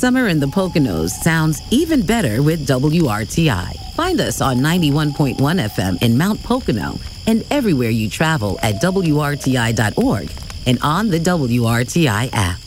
Summer in the Poconos sounds even better with WRTI. Find us on 91.1 FM in Mount Pocono and everywhere you travel at WRTI.org and on the WRTI app.